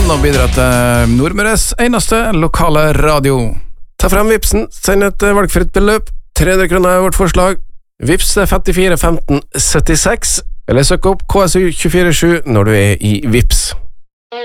Kristiansand og bidrar til Nordmøres eneste lokale radio. Ta frem Vipsen, send et valgfritt beløp. 300 kroner er vårt forslag. Vips 54 15 76, eller søk opp KSU 247 når du er i Vips.